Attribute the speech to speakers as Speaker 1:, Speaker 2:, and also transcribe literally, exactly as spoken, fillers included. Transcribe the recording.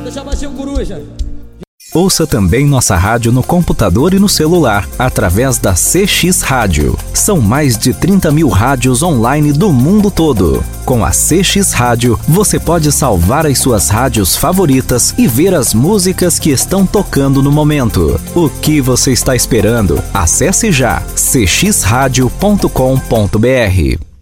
Speaker 1: Deixa eu baixar o coruja.
Speaker 2: Ouça também nossa rádio no computador e no celular, através da C X Rádio. São mais de trinta mil rádios online do mundo todo. Com a C X Rádio, você pode salvar as suas rádios favoritas e ver as músicas que estão tocando no momento. O que você está esperando? Acesse já c x radio ponto com ponto b r.